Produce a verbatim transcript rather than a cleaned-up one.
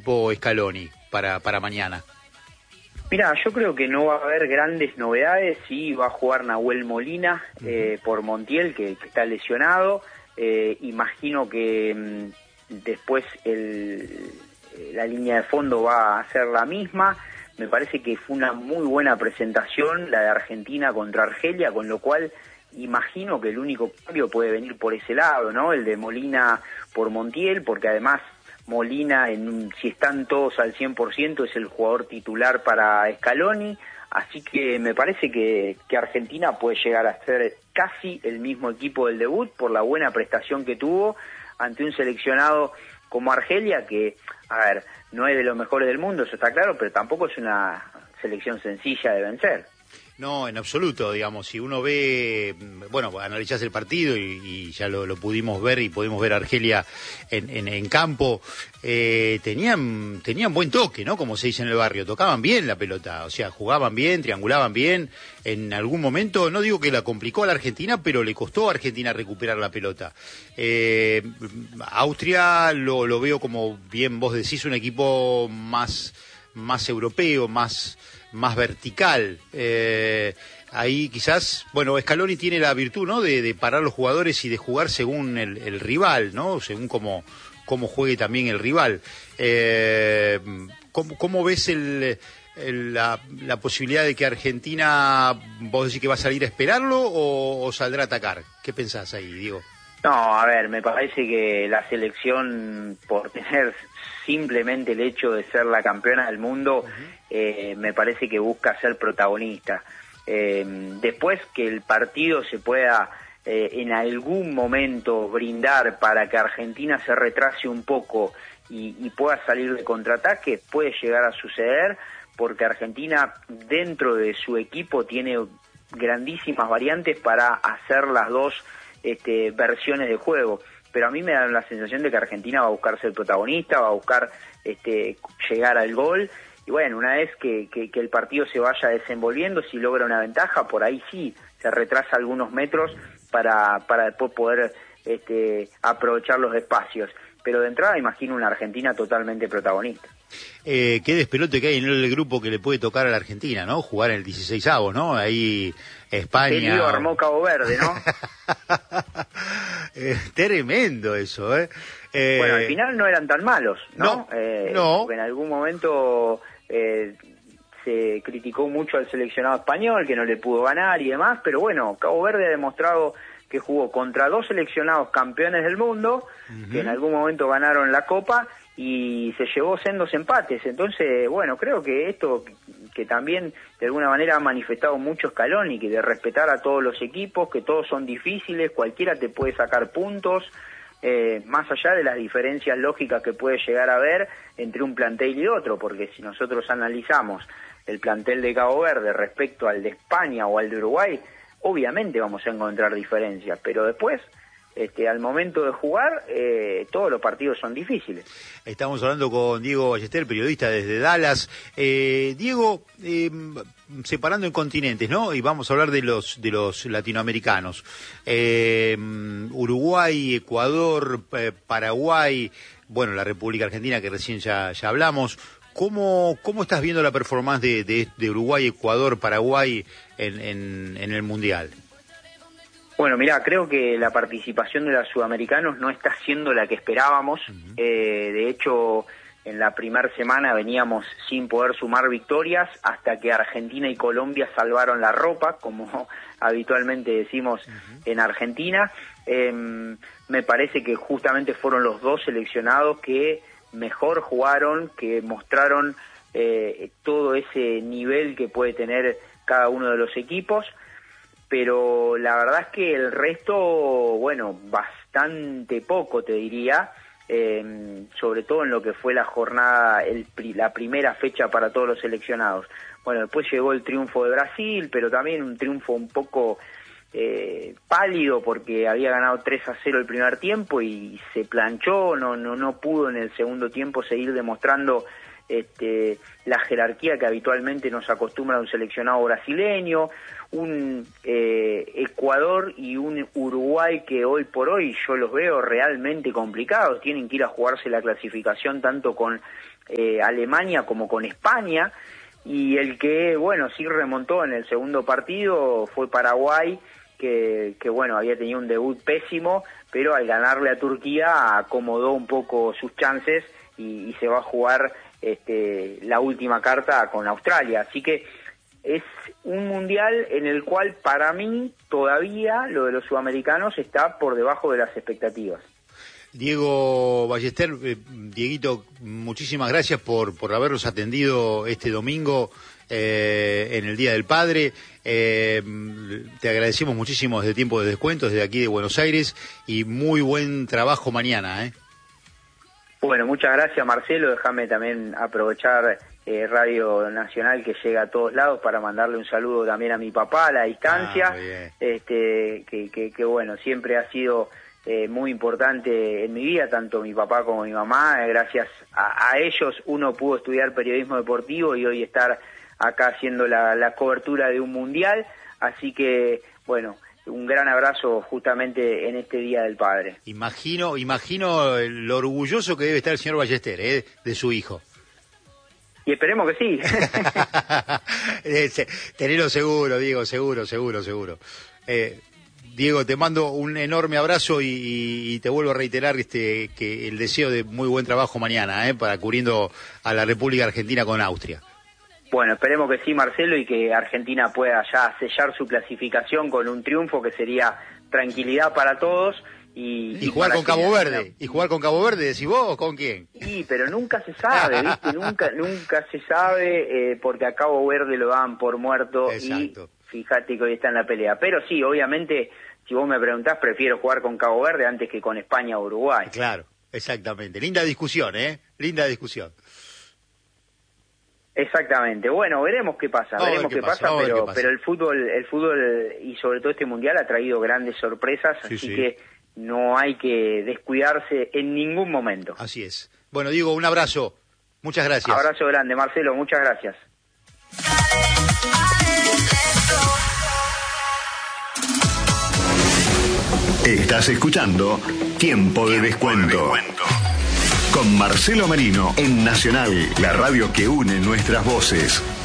equipo Scaloni para, para mañana? Mira, yo creo que no va a haber grandes novedades. Sí, va a jugar Nahuel Molina eh, por Montiel, que, que está lesionado. Eh, imagino que mmm, después el, la línea de fondo va a ser la misma. Me parece que fue una muy buena presentación la de Argentina contra Argelia, con lo cual imagino que el único cambio puede venir por ese lado, ¿no? El de Molina por Montiel, porque además Molina, en, si están todos al cien por ciento, es el jugador titular para Scaloni, así que me parece que, que Argentina puede llegar a ser casi el mismo equipo del debut por la buena prestación que tuvo ante un seleccionado como Argelia, que, a ver, no es de los mejores del mundo, eso está claro, pero tampoco es una selección sencilla de vencer. No, en absoluto, digamos, si uno ve, bueno, analizás el partido y, y ya lo, lo pudimos ver y pudimos ver a Argelia en, en, en campo, eh, tenían tenían buen toque, ¿no? Como se dice en el barrio, tocaban bien la pelota, o sea, jugaban bien, triangulaban bien, en algún momento, no digo que la complicó a la Argentina, pero le costó a Argentina recuperar la pelota. Eh, Austria lo, lo veo como bien vos decís, un equipo más, más europeo, más... más vertical, eh, ahí quizás, bueno, Scaloni tiene la virtud, ¿no?, de, de parar los jugadores y de jugar según el, el rival, ¿no?, según cómo, cómo juegue también el rival. Eh, ¿cómo, cómo ves el, el, la, la posibilidad de que Argentina, vos decís que va a salir a esperarlo o, o saldrá a atacar? ¿Qué pensás ahí, Diego? No, a ver, me parece que la selección, por tener simplemente el hecho de ser la campeona del mundo, uh-huh. eh, me parece que busca ser protagonista. Eh, después que el partido se pueda eh, en algún momento brindar para que Argentina se retrase un poco y, y pueda salir de contraataque, puede llegar a suceder, porque Argentina dentro de su equipo tiene grandísimas variantes para hacer las dos este, versiones de juego. Pero a mí me da la sensación de que Argentina va a buscar ser protagonista, va a buscar este, llegar al gol, y bueno, una vez que, que, que el partido se vaya desenvolviendo, si logra una ventaja, por ahí sí, se retrasa algunos metros para, para después poder este, aprovechar los espacios. Pero de entrada imagino una Argentina totalmente protagonista. Eh, qué despelote que hay en el grupo que le puede tocar a la Argentina, ¿no? Jugar en el dieciseisavo, ¿no? Ahí España... El lío armó Cabo Verde, ¿no? eh, tremendo eso, ¿eh? ¿eh? Bueno, al final no eran tan malos, ¿no? No, eh, no. En algún momento eh, se criticó mucho al seleccionado español, que no le pudo ganar y demás, pero bueno, Cabo Verde ha demostrado que jugó contra dos seleccionados campeones del mundo, uh-huh. que en algún momento ganaron la Copa, y se llevó sendos empates. Entonces, bueno, creo que esto que también de alguna manera ha manifestado mucho Scaloni, que de respetar a todos los equipos, que todos son difíciles, cualquiera te puede sacar puntos, eh, más allá de las diferencias lógicas que puede llegar a haber entre un plantel y otro, porque si nosotros analizamos el plantel de Cabo Verde respecto al de España o al de Uruguay, obviamente vamos a encontrar diferencias, pero después, este, al momento de jugar, eh, todos los partidos son difíciles. Estamos hablando con Diego Ballester, periodista desde Dallas. Eh, Diego, eh, separando en continentes, ¿no? Y vamos a hablar de los de los latinoamericanos. Eh, Uruguay, Ecuador, eh, Paraguay, bueno, la República Argentina, que recién ya, ya hablamos. ¿Cómo, ¿Cómo estás viendo la performance de, de, de Uruguay, Ecuador, Paraguay en, en, en el Mundial? Bueno, mirá, creo que la participación de los sudamericanos no está siendo la que esperábamos. Uh-huh. Eh, de hecho, en la primera semana veníamos sin poder sumar victorias hasta que Argentina y Colombia salvaron la ropa, como habitualmente decimos uh-huh. en Argentina. Eh, me parece que justamente fueron los dos seleccionados que mejor jugaron, que mostraron eh, todo ese nivel que puede tener cada uno de los equipos, pero la verdad es que el resto, bueno, bastante poco te diría, eh, sobre todo en lo que fue la jornada, el, la primera fecha para todos los seleccionados. Bueno, después llegó el triunfo de Brasil, pero también un triunfo un poco eh, pálido, porque había ganado tres a cero el primer tiempo y se planchó, no no no pudo en el segundo tiempo seguir demostrando este, la jerarquía que habitualmente nos acostumbra un seleccionado brasileño, un eh, Ecuador y un Uruguay que hoy por hoy yo los veo realmente complicados, tienen que ir a jugarse la clasificación tanto con eh, Alemania como con España, y el que, bueno, sí remontó en el segundo partido fue Paraguay, que, que bueno, había tenido un debut pésimo, pero al ganarle a Turquía acomodó un poco sus chances y, y se va a jugar este, la última carta con Australia. Así que es un mundial en el cual para mí todavía lo de los sudamericanos está por debajo de las expectativas. Diego Ballester, eh, Dieguito, muchísimas gracias por, por habernos atendido este domingo eh, en el Día del Padre. Eh, te agradecemos muchísimo desde Tiempo de Descuentos, desde aquí de Buenos Aires, y muy buen trabajo mañana, ¿eh? Bueno, muchas gracias, Marcelo. Déjame también aprovechar eh, Radio Nacional, que llega a todos lados, para mandarle un saludo también a mi papá a la distancia, ah, este que, que, que bueno, siempre ha sido eh, muy importante en mi vida, tanto mi papá como mi mamá. Eh, gracias a, a ellos uno pudo estudiar periodismo deportivo y hoy estar acá haciendo la, la cobertura de un mundial. Así que, bueno, un gran abrazo justamente en este Día del Padre. Imagino, imagino lo orgulloso que debe estar el señor Ballester, ¿eh? De su hijo. Y esperemos que sí. Tenelo seguro, Diego, seguro, seguro, seguro. Eh, Diego, te mando un enorme abrazo y, y te vuelvo a reiterar este que el deseo de muy buen trabajo mañana, ¿eh? Para cubriendo a la República Argentina con Austria. Bueno, esperemos que sí, Marcelo, y que Argentina pueda ya sellar su clasificación con un triunfo que sería tranquilidad para todos. Y, y, y jugar con Cabo Verde, una... y jugar con Cabo Verde, ¿decís vos o con quién? Sí, pero nunca se sabe, ¿viste? nunca nunca se sabe, eh, porque a Cabo Verde lo dan por muerto. Exacto. Y fíjate que hoy está en la pelea. Pero sí, obviamente, si vos me preguntás, prefiero jugar con Cabo Verde antes que con España o Uruguay. Claro, exactamente. Linda discusión, ¿eh? Linda discusión. Exactamente. Bueno, veremos qué pasa, no, veremos qué, qué pasa, pasa pero qué pasa. pero el fútbol, el fútbol y sobre todo este mundial ha traído grandes sorpresas, sí, así sí. que no hay que descuidarse en ningún momento. Así es. Bueno, Diego, un abrazo. Muchas gracias. Abrazo grande, Marcelo, muchas gracias. Estás escuchando Tiempo de Descuento. Con Marcelo Merino en Nacional, la radio que une nuestras voces.